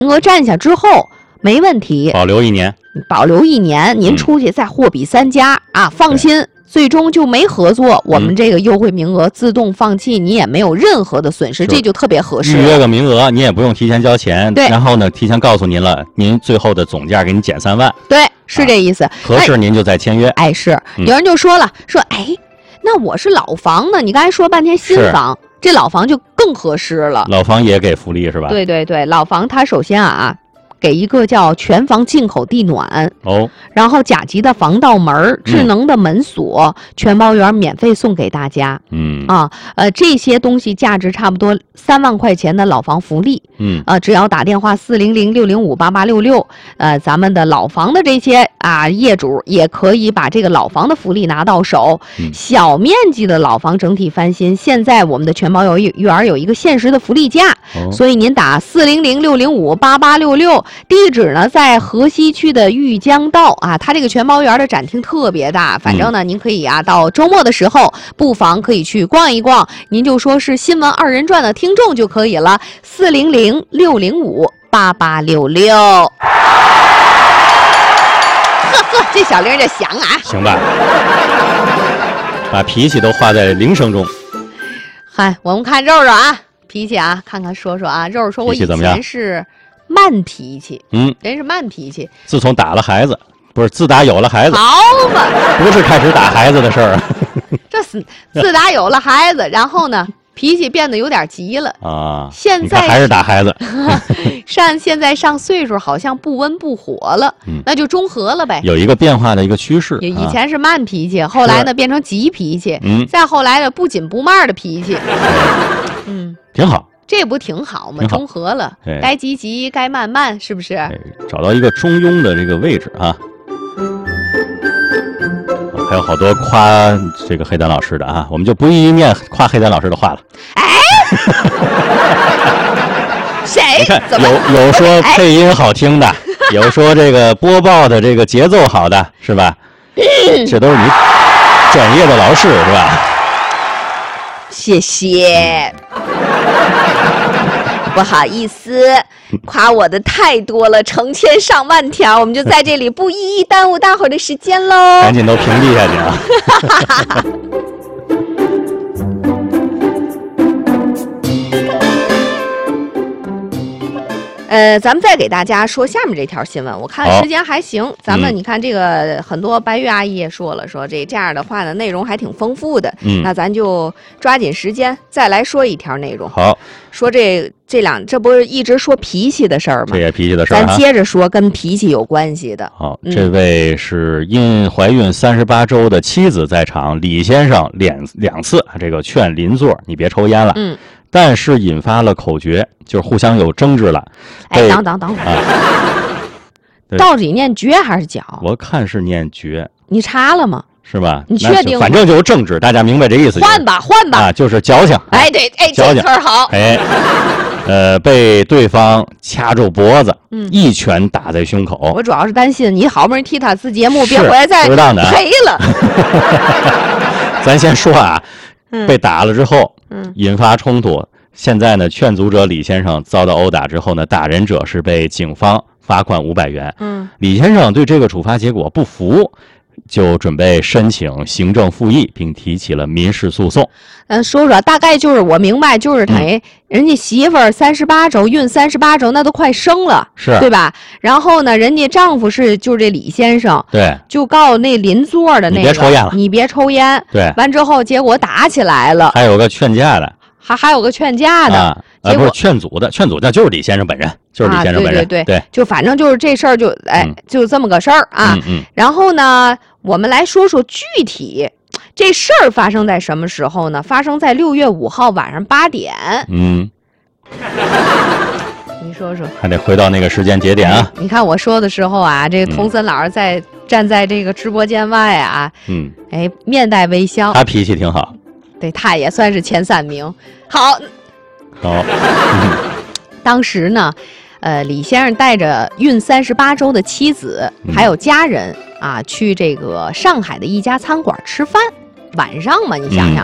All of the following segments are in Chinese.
名额占下之后没问题， 保留1年， 保留1年，您出去再货比三家啊，放心。最终就没合作，我们这个优惠名额自动放弃，你也没有任何的损失，这就特别合适。 预约个名额，你也不用提前交钱， 对。 然后呢，提前告诉您了，您最后的总价给你减3万， 对，是这意思。 合适您就再签约。 哎，是有人就说了，说哎，那我是老房呢，你刚才说半天新房，这老房就更合适了。 老房也给福利是吧？ 对对对，老房它首先啊。给一个叫全房进口地暖然后甲级的防盗门、智能的门锁，全包圆免费送给大家。这些东西价值差不多3万块钱的老房福利。只要打电话400-605-8866，咱们的老房的这些业主也可以把这个老房的福利拿到手。小面积的老房整体翻新，现在我们的全包圆有一个限时的福利价，所以您打400-605-8866。地址呢在河西区的玉江道它这个全包园的展厅特别大，反正呢您可以到周末的时候不妨可以去逛一逛，您就说是新闻2人转的听众就可以了，400-605-8866。呵呵，这小铃就响行吧，把脾气都化在铃声中。 嗨，我们看肉肉脾气看看说肉肉说我以前是慢脾气，人是慢脾气。 自从打了孩子，不是自打有了孩子， 好嘛， 不是开始打孩子的事儿。 这是自打有了孩子，然后呢，脾气变得有点急了现在还是打孩子， 现在上岁数，好像不温不火了，那就中和了呗。 有一个变化的一个趋势。 以前是慢脾气，后来呢变成急脾气，再后来的不紧不慢的脾气， 挺好。 这不挺好吗？中和了，该急急，该慢慢，是不是？ 找到一个中庸的这个位置还有好多夸这个黑丹老师的我们就不一一念夸黑丹老师的话了。 谁？ 你看有说配音好听的，有说这个播报的这个节奏好的，是吧？这都是你专业的老师，是吧？ 谢谢。不好意思，夸我的太多了，成千上万条，我们就在这里不一一耽误大伙儿的时间喽。 赶紧都屏蔽下去咱们再给大家说下面这条新闻，我看时间还行。咱们你看这个很多白玉阿姨也说了，说这样的话呢，内容还挺丰富的。那咱就抓紧时间再来说一条内容。 好， 说这不是一直说脾气的事儿吗？ 这也脾气的事儿， 咱接着说跟脾气有关系的。 好，这位是因怀孕38周的妻子在场，李先生两次这个劝邻座你别抽烟了。但是引发了口角，就是互相有争执了。 等会儿，到底念绝还是角？ 我看是念绝。 你查了吗？ 是吧？ 你确定？ 反正就是争执，大家明白这意思。 换吧就是矫情。 对，这词儿好。 被对方掐住脖子，一拳打在胸口。 我主要是担心你好不容易替他自节目，别回来再赔了。 咱先说被打了之后，引发冲突。现在呢，劝阻者李先生遭到殴打之后呢，打人者是被警方罚款500元。李先生对这个处罚结果不服，就准备申请行政复议，并提起了民事诉讼。 说说大概就是我明白，就是人家媳妇儿38周孕38周，那都快生了， 是对吧？然后呢，人家丈夫就是这李先生， 对， 就告那邻座的那个， 你别抽烟了， 你别抽烟。 对， 完之后结果打起来了， 还有个劝架的， 还有个劝架的。 不是劝阻的就是李先生本人，就是李先生本人。 对，就反正就是这事儿就这么个事儿然后呢，我们来说说具体这事儿发生在什么时候呢？发生在6月5号晚上8点。你说说， 还得回到那个时间节点你看我说的时候这个童森老师站在这个直播间外面带微笑。 他脾气挺好， 对，他也算是前3名。好。当时呢，李先生带着孕38周的妻子还有家人去这个上海的一家餐馆吃饭。晚上嘛，你想想，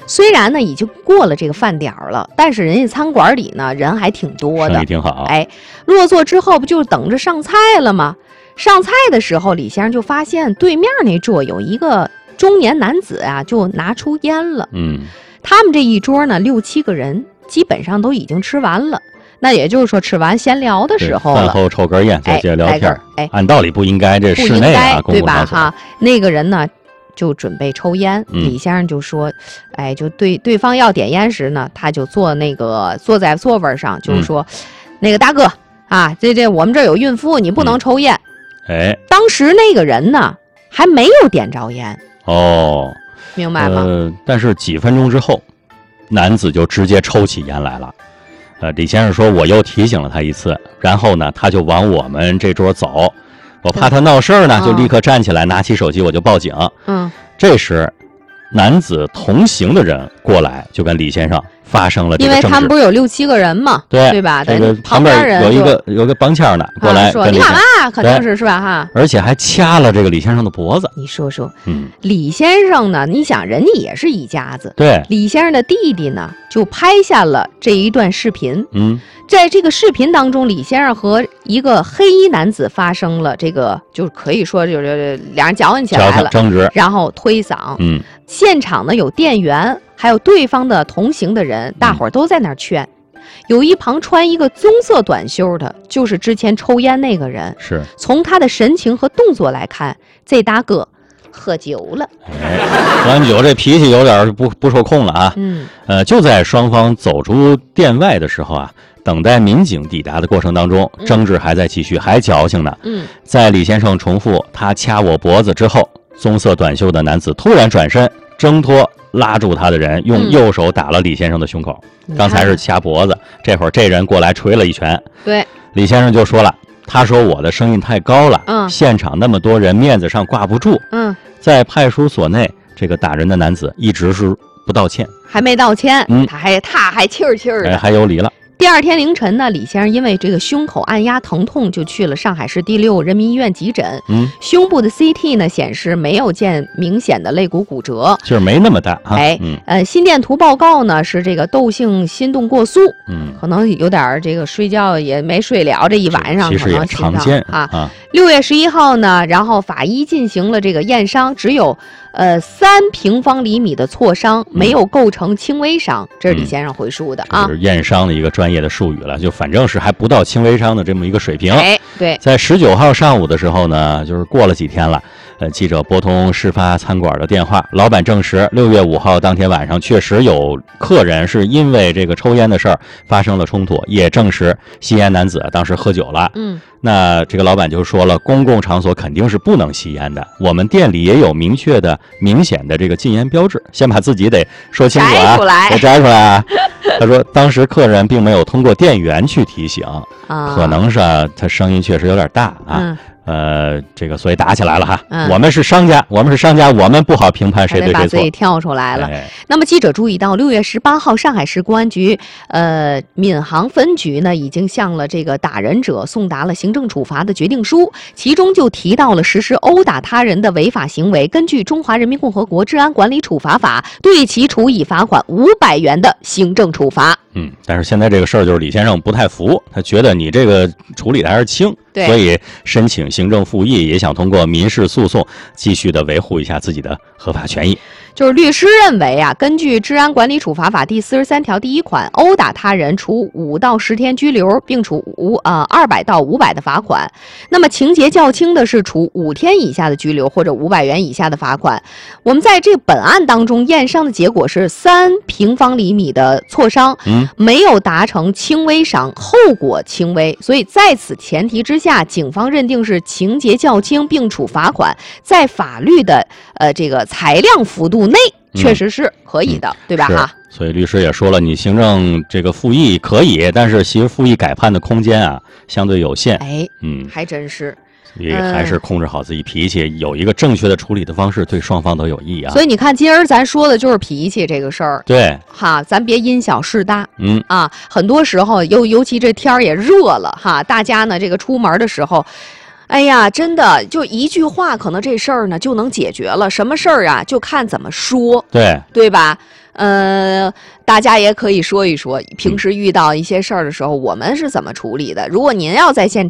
虽然呢已经过了这个饭点了，但是人家餐馆里呢人还挺多的， 生意挺好。 哎，落座之后不就等着上菜了吗？上菜的时候，李先生就发现对面那桌有一个中年男子啊，就拿出烟了。他们这一桌呢6、7个人，基本上都已经吃完了。那也就是说，吃完闲聊的时候了， 饭后抽根烟，再接着聊天。按道理不应该，这室内啊， 对吧？哈，那个人呢就准备抽烟，李先生就说，哎，就对方要点烟时呢，他就坐在座位上，就是说，那个大哥啊，这我们这有孕妇，你不能抽烟。当时那个人呢还没有点着烟。明白吗？ 但是几分钟之后，男子就直接抽起烟来了。李先生说，我又提醒了他一次，然后呢，他就往我们这桌走。我怕他闹事儿呢，就立刻站起来，拿起手机，我就报警。这时，男子同行的人过来，就跟李先生发生了这个争执。 因为他们不是有6、7个人嘛，对吧？ 这个旁边有个帮腔的过来说：“你干嘛？可能是吧？哈！” 而且还掐了这个李先生的脖子。 你说，李先生呢？你想，人家也是一家子。 对， 李先生的弟弟呢，就拍下了这一段视频。在这个视频当中，李先生和一个黑衣男子发生了这个，就可以说就是两人搅混起来了， 争执， 然后推搡。现场呢有店员，还有对方的同行的人，大伙儿都在那儿劝。有一旁穿一个棕色短袖的，就是之前抽烟那个人。 是， 从他的神情和动作来看，这大哥喝酒了。 喝完酒这脾气有点不受控了啊。就在双方走出店外的时候啊，等待民警抵达的过程当中，争执还在继续，还矫情呢。在李先生重复他掐我脖子之后，棕色短袖的男子突然转身挣脱拉住他的人，用右手打了李先生的胸口。刚才是掐脖子，这会儿这人过来捶了一拳。 对， 李先生就说了，他说我的声音太高了，现场那么多人，面子上挂不住。在派出所内，这个打人的男子一直是不道歉， 还没道歉。他还气儿的， 还有理了。 第二天凌晨呢，李先生因为这个胸口按压疼痛，就去了上海市第6人民医院急诊。胸部的 CT 呢显示没有见明显的肋骨骨折， 就是没那么大啊。 心电图报告呢是这个窦性心动过速，可能有点这个睡觉也没睡了，这一晚上其实也常见啊。6月11号呢，然后法医进行了这个验伤，只有3平方厘米的挫伤，没有构成轻微伤，这是李先生回述的啊。 这是验伤的一个专业的术语了，就反正是还不到轻微伤的这么一个水平。 对， 在19号上午的时候呢，就是过了几天了，记者拨通事发餐馆的电话，老板证实6月5号当天晚上确实有客人是因为这个抽烟的事儿发生了冲突，也证实吸烟男子当时喝酒了。那这个老板就说了，公共场所肯定是不能吸烟的，我们店里也有明显的这个禁烟标志，先把自己得说清楚啊，得摘出来啊。他说当时客人并没有通过店员去提醒，可能是他声音确实有点大啊。这个所以打起来了哈。我们是商家，我们不好评判谁对谁错， 把自己跳出来了。那么记者注意到，6月18号，上海市公安局闵行分局呢，已经向了这个打人者送达了行政处罚的决定书，其中就提到了实施殴打他人的违法行为，根据《中华人民共和国治安管理处罚法》，对其处以罚款500元的行政处罚。 但是现在这个事儿就是李先生不太服，他觉得你这个处理的还是轻，所以申请行政复议，也想通过民事诉讼继续的维护一下自己的合法权益。 就是律师认为啊，根据《治安管理处罚法》第43条第1款，殴打他人处5到10天拘留，并处200到500的罚款。那么情节较轻的是处5天以下的拘留或者500元以下的罚款。我们在这本案当中验伤的结果是3平方厘米的挫伤，没有达成轻微伤，后果轻微。所以在此前提之下，警方认定是情节较轻，并处罚款，在法律的这个裁量幅度内确实是可以的，对吧？ 所以律师也说了，你行政这个复议可以，但是其实复议改判的空间啊相对有限。 还真是。 所以还是控制好自己脾气，有一个正确的处理的方式，对双方都有益啊。 所以你看，今儿咱说的就是脾气这个事儿。 对， 咱别因小失大。很多时候尤其这天儿也热了大家呢这个出门的时候， 哎呀，真的，就一句话，可能这事儿呢就能解决了。什么事儿啊，就看怎么说，对吧？大家也可以说一说，平时遇到一些事儿的时候，我们是怎么处理的。如果您要在现场